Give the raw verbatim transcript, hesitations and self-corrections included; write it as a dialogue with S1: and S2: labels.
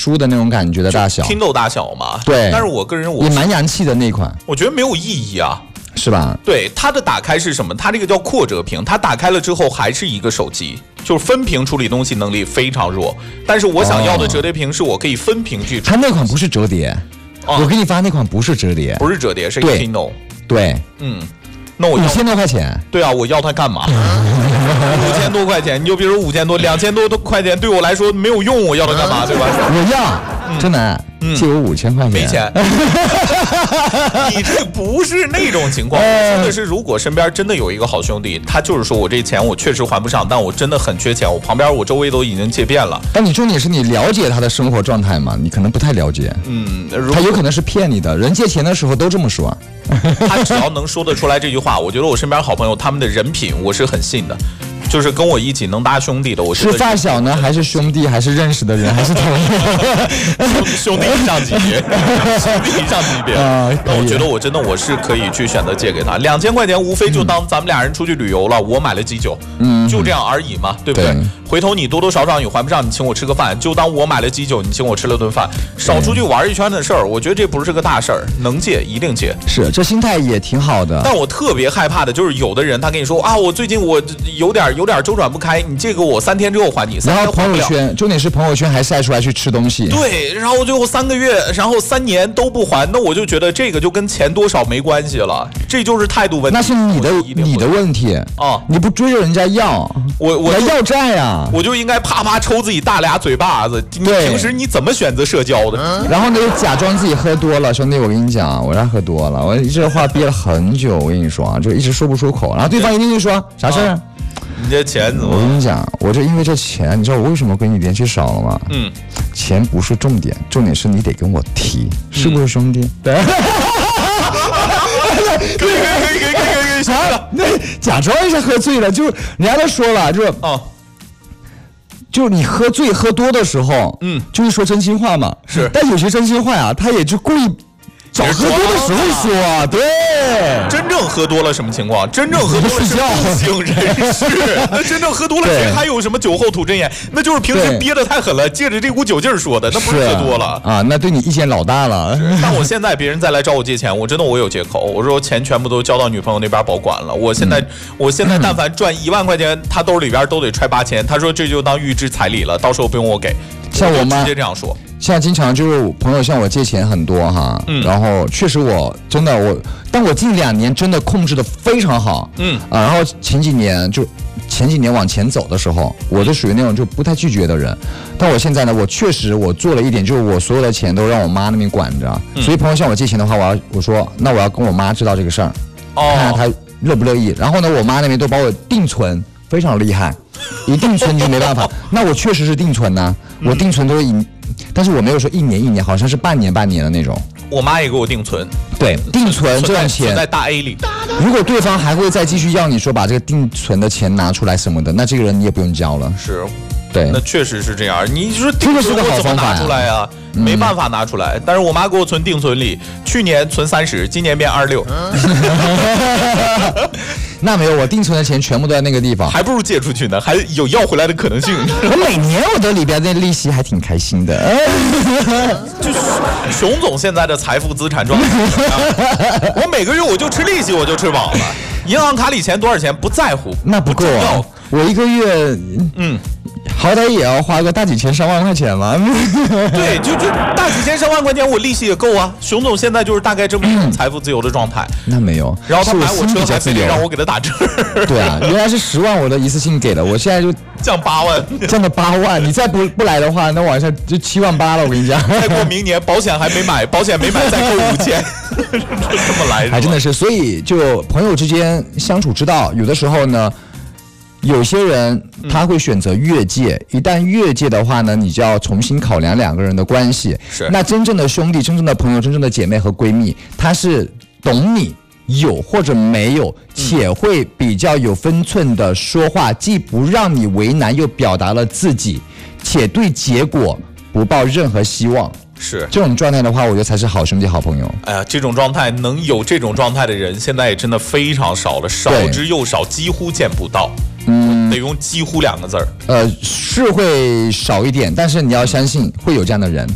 S1: 书的那种感觉的大小
S2: ，Kindle 大小嘛。
S1: 对，
S2: 但是我个人我
S1: 也蛮洋气的那款，
S2: 我觉得没有意义啊。
S1: 是吧？
S2: 对，它的打开是什么？它这个叫扩折屏，它打开了之后还是一个手机，就是分屏处理东西能力非常弱。但是我想要的折叠屏是我可以分屏去。
S1: 它那款不是折叠，哦、我给你发那款不是折叠，
S2: 不是折叠，是 Kindle。
S1: 对，
S2: 嗯，那我
S1: 五千多块钱。
S2: 对啊，我要它干嘛？五千多块钱，你就比如五千多、两千多块钱，对我来说没有用，我要它干嘛？对吧？
S1: 我要，真的。嗯、借我五千块钱，
S2: 没钱。你这不是那种情况，真的是如果身边真的有一个好兄弟，他就是说我这钱我确实还不上，但我真的很缺钱，我旁边我周围都已经借遍了。
S1: 但你重点是你了解他的生活状态吗？你可能不太了解。
S2: 嗯，
S1: 他有可能是骗你的，人借钱的时候都这么说。
S2: 他只要能说得出来这句话，我觉得我身边好朋友他们的人品我是很信的。就是跟我一起能搭兄弟的，我
S1: 是发小呢，还是兄弟，还是认识的人，还是同
S2: 兄兄弟以上级别，兄弟以上级别。啊、那我觉得我真的我是可以去选择借给他，两千块钱无非就当咱们俩人出去旅游了，我买了基酒，嗯，就这样而已嘛，对不对？对，回头你多多少少你还不上，你请我吃个饭，就当我买了基酒，你请我吃了顿饭，少出去玩一圈的事儿，我觉得这不是个大事儿，能借一定借。
S1: 是，这心态也挺好的。
S2: 但我特别害怕的就是有的人他跟你说啊，我最近我有点。有点周转不开，你借给我三天之后还你。
S1: 然后朋友圈，重点是朋友圈还晒出来去吃东西。
S2: 对，然后最后三个月，然后三年都不还，那我就觉得这个就跟钱多少没关系了，这就是态度问题。
S1: 那是你的你的问题啊！你不追着人家要，
S2: 我我
S1: 要债啊！
S2: 我就应该啪啪抽自己大俩嘴巴子。你平时你怎么选择社交的？
S1: 嗯、然后呢，假装自己喝多了，兄弟，我跟你讲，我让喝多了，我这话憋了很久，我跟你说啊，就一直说不出口，然后对方一定会说啥事儿、啊？
S2: 你这钱怎么？
S1: 我跟你讲，我这因为这钱，你知道我为什么跟你联系少了吗？嗯，钱不是重点，重点是你得跟我提，是不是兄弟？对。
S2: 可以可以可以可以可以可以，
S1: 那假装一下喝醉了，就人家都说了，就是哦，就是你喝醉喝多的时候，嗯，就是说真心话嘛。
S2: 是，
S1: 但有些真心话啊，他也就故意。找喝多的时候说、啊，对，
S2: 真正喝多了什么情况？真正喝多了是不省人事。那真正喝多了谁还有什么酒后吐真言？那就是平时憋得太狠了，借着这股酒劲儿说的，那不是喝多了
S1: 啊？那对你意见老大了。
S2: 但我现在别人再来找我借钱，我真的我有借口，我说钱全部都交到女朋友那边保管了。我现在、嗯、我现在但凡赚一万块钱，他兜里边都得揣八千。他说这就当预支彩礼了，到时候不用我给。
S1: 像我妈
S2: 直接这样说。
S1: 现在经常就是朋友向我借钱很多哈，嗯，然后确实我真的我，但我近两年真的控制的非常好，嗯啊，然后前几年就前几年往前走的时候，我就属于那种就不太拒绝的人，但我现在呢，我确实我做了一点，就是我所有的钱都让我妈那边管着，嗯、所以朋友向我借钱的话，我要我说那我要跟我妈知道这个事儿，哦，看看她乐不乐意，然后呢，我妈那边都把我定存，非常厉害，一定存你就没办法，那我确实是定存呢、啊，我定存都是以。但是我没有说一年一年，好像是半年半年的那种。
S2: 我妈也给我定存，
S1: 对，定存这种钱
S2: 在大 A 里。
S1: 如果对方还会再继续要你说把这个定存的钱拿出来什么的，那这个人你也不用交了。
S2: 是，
S1: 对，
S2: 那确实是这样。你说定存我怎么拿出来啊？没办法拿出来。但是我妈给我存定存里，去年存三十，今年变二十六。
S1: 那没有，我定存的钱全部都在那个地方，
S2: 还不如借出去呢，还有要回来的可能性。
S1: 我每年我都里边那利息还挺开心的。
S2: 就是熊总现在的财富资产状态，我每个月我就吃利息我就吃饱了，银行卡里钱多少钱不在乎，
S1: 那不够啊，我一个月嗯。好歹也要花个大几千上万块钱嘛。
S2: 对，就就大几千上万块钱，我利息也够啊。熊总现在就是大概这么一种财富自由的状态。
S1: 那没有，
S2: 然后他买我车还非得让我给他打折。
S1: 对啊，原来是十万，我的一次性给了，我现在就
S2: 降八万，
S1: 降到八万。你再不不来的话，那往下就七万八了。我跟你讲，
S2: 再过明年保险还没买，保险没买再扣五千，这么来的，
S1: 还真的是。所以就朋友之间相处之道，有的时候呢。有些人他会选择越界，一旦越界的话呢，你就要重新考量两个人的关系。
S2: 是，
S1: 那真正的兄弟、真正的朋友、真正的姐妹和闺蜜，他是懂你有或者没有，且会比较有分寸的说话，既不让你为难，又表达了自己，且对结果不抱任何希望。
S2: 是
S1: 这种状态的话，我觉得才是好兄弟、好朋友。
S2: 哎呀，这种状态能有这种状态的人，现在也真的非常少了，少之又少，几乎见不到。嗯，得用几乎两个字儿。
S1: 呃，是会少一点，但是你要相信会有这样的人。